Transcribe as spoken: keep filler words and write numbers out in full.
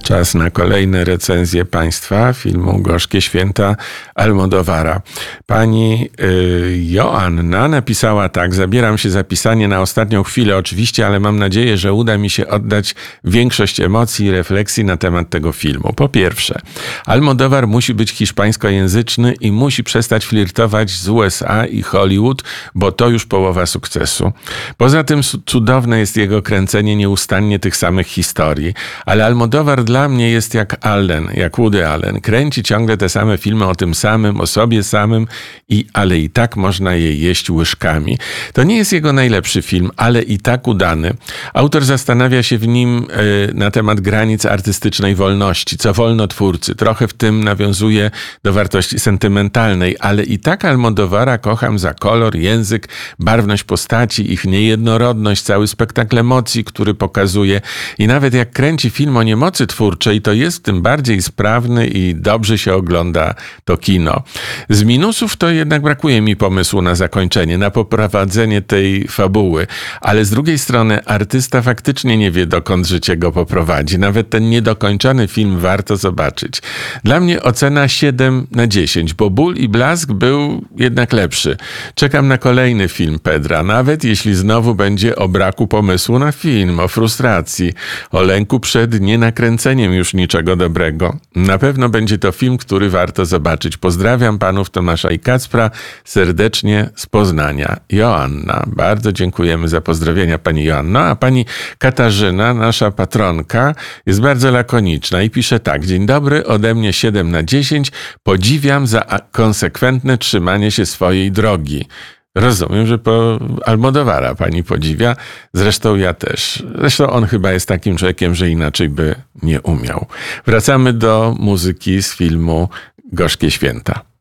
Czas na kolejne recenzje państwa filmu Gorzkie Święta Almodóvara. Pani y, Joanna napisała tak: zabieram się za pisanie na ostatnią chwilę oczywiście, ale mam nadzieję, że uda mi się oddać większość emocji i refleksji na temat tego filmu. Po pierwsze, Almodóvar musi być hiszpańskojęzyczny i musi przestać flirtować z U S A i Hollywood, bo to już połowa sukcesu. Poza tym cudowne jest jego kręcenie nieustannie tych samych historii, ale Almodóvar dla mnie jest jak Allen, jak Woody Allen. Kręci ciągle te same filmy o tym samym, o sobie samym, i, ale i tak można je jeść łyżkami. To nie jest jego najlepszy film, ale i tak udany. Autor zastanawia się w nim y, na temat granic artystycznej wolności, co wolno twórcy. Trochę w tym nawiązuje do wartości sentymentalnej, ale i tak Almodóvara kocham za kolor, język, barwność postaci, ich niejednorodność, cały spektakl emocji, który pokazuje. I nawet jak kręci film o niemocy twórczej, to jest tym bardziej sprawny i dobrze się ogląda to kino. Z minusów to jednak brakuje mi pomysłu na zakończenie, na poprowadzenie tej fabuły, ale z drugiej strony artysta faktycznie nie wie, dokąd życie go poprowadzi. Nawet ten niedokończony film warto zobaczyć. Dla mnie ocena siedem na dziesięć, bo Ból i Blask był jednak lepszy. Czekam na kolejny film Pedra, nawet jeśli znowu będzie o braku pomysłu na film, o frustracji, o lęku przed nienakręceniem już niczego dobrego. Na pewno będzie to film, który warto zobaczyć. Pozdrawiam panów Tomasza i Kacpra serdecznie z Poznania. Joanna. Bardzo dziękujemy za pozdrowienia, pani Joanno. A pani Katarzyna, nasza patronka, jest bardzo lakoniczna i pisze tak: dzień dobry, ode mnie siedem na dziesięć. Podziwiam za konsekwentne trzymanie się swojej drogi. Rozumiem, że po Almodóvara pani podziwia. Zresztą ja też. Zresztą on chyba jest takim człowiekiem, że inaczej by nie umiał. Wracamy do muzyki z filmu Gorzkie Święta.